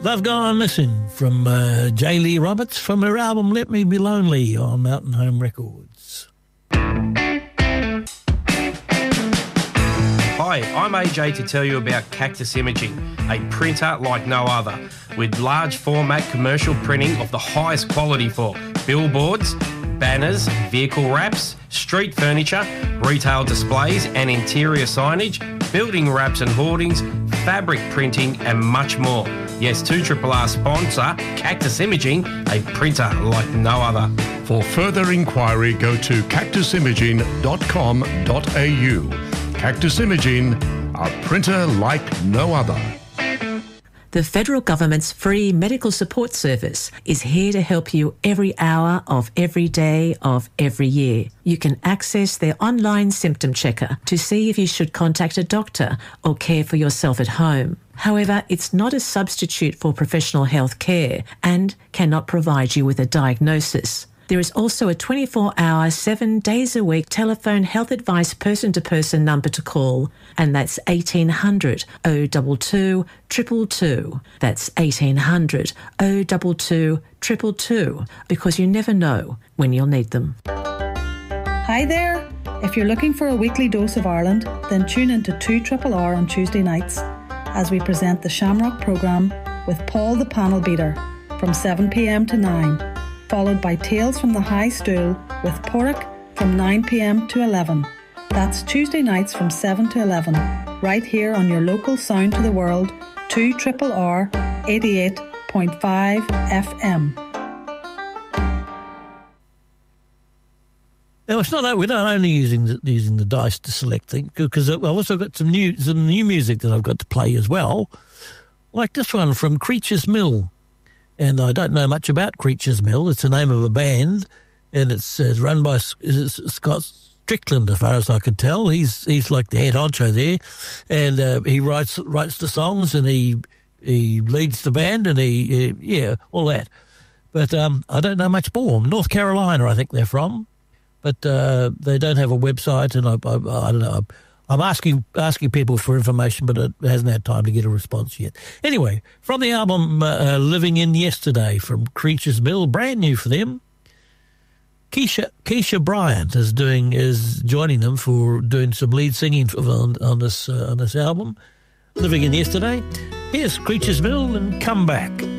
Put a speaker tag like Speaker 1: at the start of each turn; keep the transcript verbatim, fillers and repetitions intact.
Speaker 1: They've Gone Missing from uh, J. Lee Roberts from her album Let Me Be Lonely on Mountain Home Records.
Speaker 2: Hi, I'm A J to tell you about Cactus Imaging, a printer like no other, with large format commercial printing of the highest quality for billboards, banners, vehicle wraps, street furniture, retail displays and interior signage, building wraps and hoardings, fabric printing and much more. Yes, two R R R sponsor, Cactus Imaging, a printer like no other.
Speaker 3: For further inquiry, go to cactus imaging dot com dot a u. Cactus Imaging, a printer like no other.
Speaker 4: The federal government's free medical support service is here to help you every hour of every day of every year. You can access their online symptom checker to see if you should contact a doctor or care for yourself at home. However, it's not a substitute for professional health care and cannot provide you with a diagnosis. There is also a twenty-four hour, seven days a week telephone health advice person-to-person number to call, and that's eighteen hundred oh two two, two two two. That's eighteen hundred oh two two, two two two, because you never know when you'll need them.
Speaker 5: Hi there. If you're looking for a weekly dose of Ireland, then tune into two R R R on Tuesday nights as we present the Shamrock programme with Paul the Panel Beater from seven p m to nine. Followed by Tales from the High Stool with Porrick from nine p m to eleven. That's Tuesday nights from seven to eleven, right here on your local Sound to the World, two R R R eighty-eight point five F M.
Speaker 1: Now, it's not, we're not only using the, using the dice to select things, because I've also got some new, some new music that I've got to play as well, like this one from Creatures Mill. And I don't know much about Creatures Mill. It's the name of a band, and it's uh, run by Scott Strickland, as far as I can tell. He's he's like the head honcho there, and uh, he writes writes the songs, and he he leads the band, and he uh, yeah all that. But um, I don't know much more. North Carolina, I think they're from, but uh, they don't have a website, and I I, I don't know. I'm asking asking people for information, but it hasn't had time to get a response yet. Anyway, from the album uh, Living in Yesterday from Creatures Mill, brand new for them, Keisha Keisha Bryant is doing is joining them for doing some lead singing on, on this uh, on this album, Living in Yesterday. Here's Creatures Mill and Come Back.